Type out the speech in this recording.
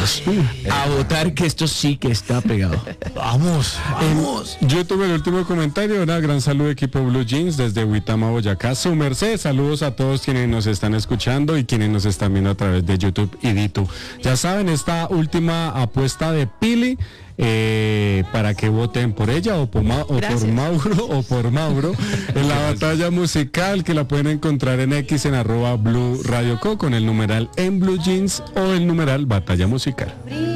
todos a votar, que esto sí que está pegado. Vamos. Yo tuve el último comentario. Un gran saludo, equipo Blue Jeans, desde Huitama, Boyacá. Su merced, saludos a todos quienes nos están escuchando y quienes nos están viendo a través de YouTube y Ditu. Ya saben, esta última apuesta de Pili, para que voten por ella o por Mauro en la batalla musical, que la pueden encontrar en X en @Blue Radio Co con el numeral en Blue Jeans o el numeral batalla musical.